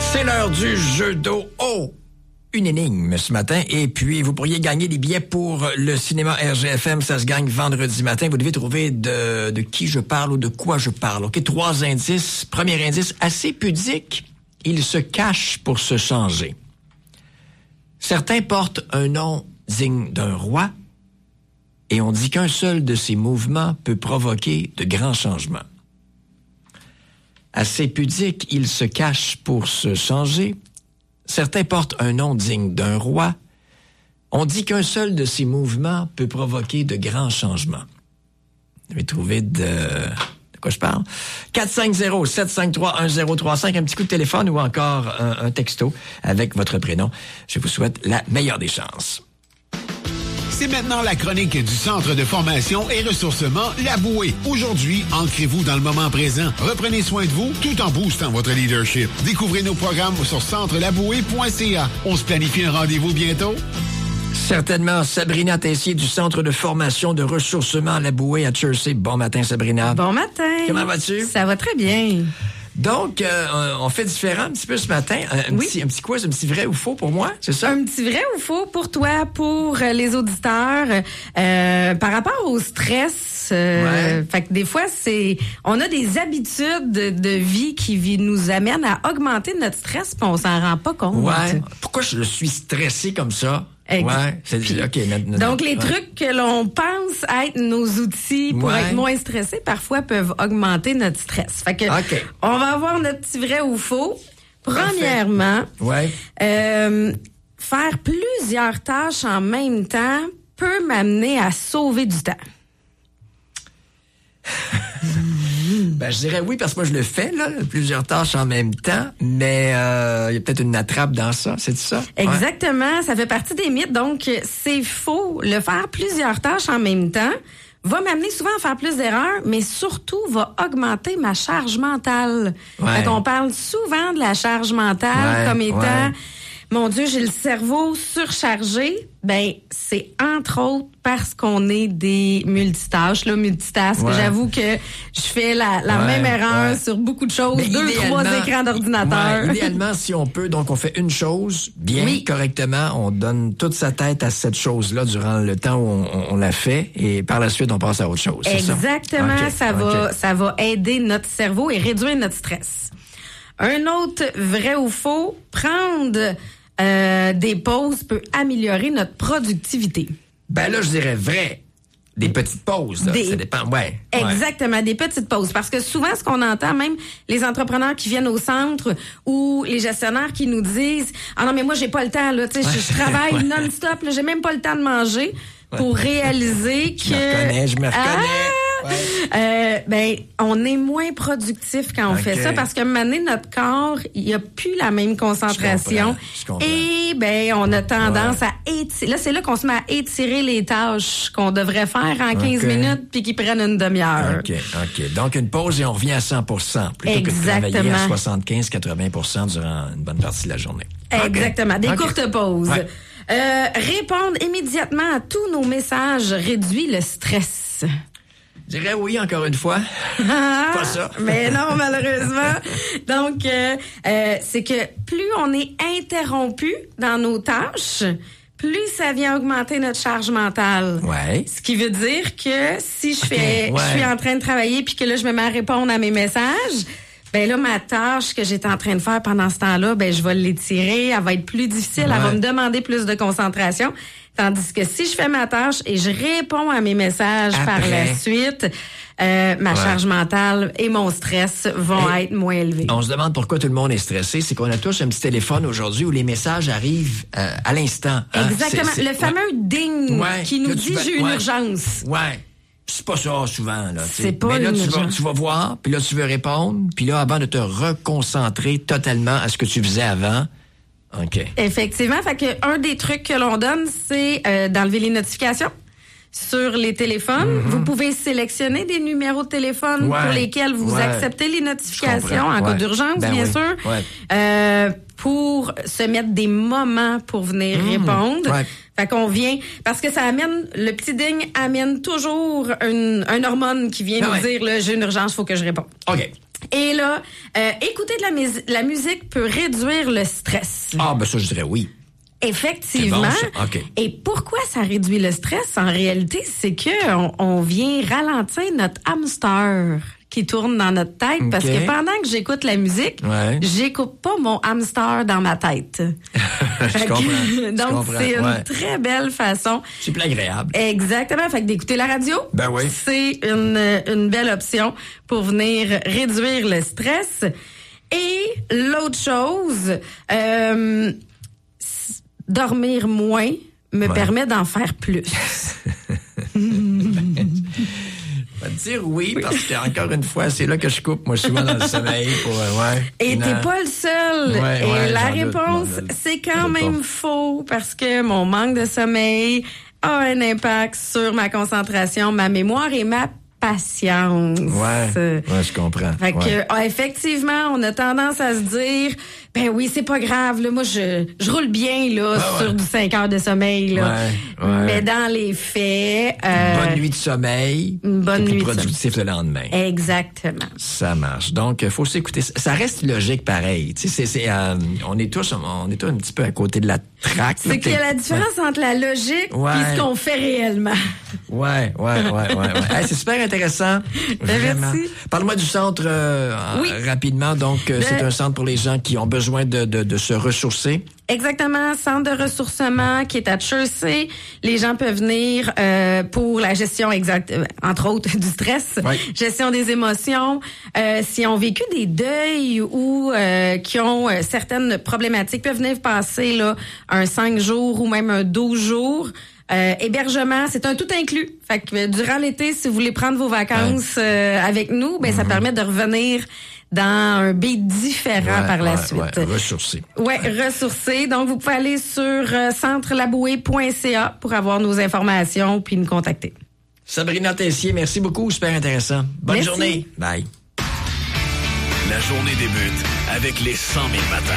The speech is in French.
C'est l'heure du jeu d'eau. Oh! Une énigme ce matin. Et puis, vous pourriez gagner des billets pour le cinéma RGFM. Ça se gagne vendredi matin. Vous devez trouver de qui je parle ou de quoi je parle. OK, 3 indices. Premier indice, assez pudique. Il se cache pour se changer. Certains portent un nom digne d'un roi. Et on dit qu'un seul de ces mouvements peut provoquer de grands changements. Assez pudique, il se cache pour se changer. Certains portent un nom digne d'un roi. On dit qu'un seul de ces mouvements peut provoquer de grands changements. Vous devez trouver de quoi je parle? 450-753-1035, un petit coup de téléphone ou encore un texto avec votre prénom. Je vous souhaite la meilleure des chances. C'est maintenant la chronique du Centre de formation et ressourcement La Bouée. Aujourd'hui, ancrez-vous dans le moment présent. Reprenez soin de vous tout en boostant votre leadership. Découvrez nos programmes sur centrelabouée.ca. On se planifie un rendez-vous bientôt? Certainement. Sabrina Tessier du Centre de formation de ressourcement La Bouée à Jersey. Bon matin, Sabrina. Bon matin. Comment vas-tu? Ça va très bien. Donc, on fait différent un petit peu ce matin. Un petit quiz, un petit vrai ou faux pour moi, c'est ça? Un petit vrai ou faux pour toi, pour les auditeurs, par rapport au stress. Fait que des fois, on a des habitudes de vie qui nous amènent à augmenter notre stress, puis on s'en rend pas compte. Ouais. Pourquoi je suis stressé comme ça? Ouais, donc, les trucs que l'on pense être nos outils pour être moins stressé, parfois peuvent augmenter notre stress. Fait que, on va avoir notre petit vrai ou faux. Premièrement, faire plusieurs tâches en même temps peut m'amener à sauver du temps. Ben, je dirais oui, parce que moi, je le fais, là, plusieurs tâches en même temps, mais il y a peut-être une attrape dans ça, c'est ça? Exactement, ça fait partie des mythes, donc c'est faux. Le faire plusieurs tâches en même temps va m'amener souvent à faire plus d'erreurs, mais surtout va augmenter ma charge mentale. Fait qu'on parle souvent de la charge mentale comme étant... Mon Dieu, j'ai le cerveau surchargé. Ben, c'est entre autres parce qu'on est des multitask. J'avoue que je fais la même erreur sur beaucoup de choses. 2-3 écrans d'ordinateur. Idéalement, si on peut, donc on fait une chose bien, correctement. On donne toute sa tête à cette chose-là durant le temps où on la fait. Et par la suite, on passe à autre chose. Exactement. Ça va aider notre cerveau et réduire notre stress. Un autre vrai ou faux, prendre des pauses peut améliorer notre productivité. Ben là, je dirais vrai. Des petites pauses, là. Ça dépend, Exactement, des petites pauses. Parce que souvent, ce qu'on entend, même les entrepreneurs qui viennent au centre ou les gestionnaires qui nous disent « Ah non, mais moi, j'ai pas le temps, là. Tu sais, je travaille non-stop, là, j'ai même pas le temps de manger. » Pour réaliser que... Je me reconnais. On est moins productif quand on fait ça parce que maintenant, notre corps, il n'y a plus la même concentration. Je comprends. Et on a tendance à étirer. Là, c'est là qu'on se met à étirer les tâches qu'on devrait faire en 15 minutes puis qui prennent une demi-heure. OK. Donc, une pause et on revient à 100%. Plutôt que de travailler à 75-80% durant une bonne partie de la journée. Exactement. Des courtes pauses. Répondre immédiatement à tous nos messages réduit le stress. Je dirais oui, encore une fois. Pas ça. Mais non, malheureusement. Donc, c'est que plus on est interrompu dans nos tâches, plus ça vient augmenter notre charge mentale. Ce qui veut dire que si je suis en train de travailler puis que là, je me mets à répondre à mes messages, ben là, ma tâche que j'étais en train de faire pendant ce temps-là, ben je vais l'étirer, elle va être plus difficile, elle va me demander plus de concentration. Tandis que si je fais ma tâche et je réponds à mes messages par la suite, ma charge mentale et mon stress vont être moins élevés. On se demande pourquoi tout le monde est stressé. C'est qu'on a tous un petit téléphone aujourd'hui où les messages arrivent à l'instant. Exactement. Le fameux ding qui nous dit « j'ai une urgence ». C'est pas ça souvent, là. C'est pas mais là, urgence. tu vas voir, puis là, tu veux répondre, puis là, avant de te reconcentrer totalement à ce que tu faisais avant. OK. Effectivement. Fait que un des trucs que l'on donne, c'est d'enlever les notifications sur les téléphones. Vous pouvez sélectionner des numéros de téléphone pour lesquels vous acceptez les notifications en cas d'urgence, bien sûr. Pour se mettre des moments pour venir répondre. Fait qu'on vient, parce que ça amène, le petit ding amène toujours une hormone qui vient nous dire, là, j'ai une urgence, faut que je réponde. OK. Et là, écouter de la musique peut réduire le stress. Ah, ben ça, je dirais oui. Effectivement. Bon, okay. Et pourquoi ça réduit le stress? En réalité, c'est que on vient ralentir notre hamster qui tourne dans notre tête, parce que pendant que j'écoute la musique, j'écoute pas mon hamster dans ma tête. Je comprends. Donc, c'est une très belle façon. C'est plus agréable. Exactement. Fait que d'écouter la radio, c'est une belle option pour venir réduire le stress. Et l'autre chose, dormir moins me permet d'en faire plus. Je vais te dire oui, parce qu'encore une fois, c'est là que je coupe, moi, souvent dans le sommeil. Et t'es pas le seul. Et la réponse, c'est quand même faux, parce que mon manque de sommeil a un impact sur ma concentration, ma mémoire et ma patience. Ouais, je comprends. Fait que, effectivement, on a tendance à se dire, ben oui, c'est pas grave, là, moi, je roule bien, là, sur du 5 heures de sommeil, là. Mais dans les faits, une bonne nuit de sommeil. Une bonne nuit productif le lendemain. Exactement. Ça marche. Donc, faut s'écouter. Ça reste logique pareil. Tu sais, on est tous un petit peu à côté de la traque. C'est qu'il y a la différence entre la logique et ce qu'on fait réellement. Ouais. Hey, c'est super intéressant. Vraiment. Merci. Parle-moi du centre rapidement. Donc, c'est un centre pour les gens qui ont besoin de se ressourcer. Exactement, centre de ressourcement qui est à Chersey. Les gens peuvent venir pour la gestion entre autres du stress, gestion des émotions, s'ils ont vécu des deuils ou qui ont certaines problématiques, peuvent venir passer là un 5 jours ou même un 12 jours. Hébergement, c'est un tout inclus. Fait que durant l'été, si vous voulez prendre vos vacances avec nous, ça permet de revenir dans un beat différent par la suite. Ressourcé. Ressourcé. Donc, vous pouvez aller sur centrelaboué.ca pour avoir nos informations puis nous contacter. Sabrina Tessier, merci beaucoup. Super intéressant. Bonne journée. Bye. La journée débute avec les 100 000 matins.